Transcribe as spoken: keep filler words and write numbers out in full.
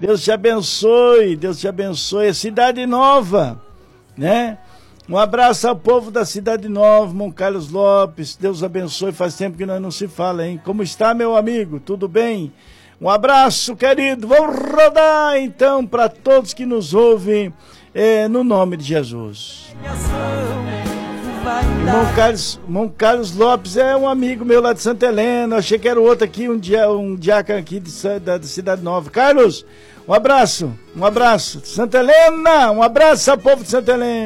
Deus te abençoe, Deus te abençoe. É Cidade Nova, né? Um abraço ao povo da Cidade Nova, Mão Carlos Lopes. Deus abençoe, faz tempo que nós não se fala, hein? Como está, meu amigo? Tudo bem? Um abraço, querido. Vamos rodar, então, para todos que nos ouvem, é, no nome de Jesus. Irmão Carlos, irmão Carlos Lopes é um amigo meu lá de Santa Helena. Achei que era o outro aqui, um, dia, um diácono aqui de, da, da Cidade Nova. Carlos, um abraço, um abraço. Santa Helena, um abraço ao povo de Santa Helena.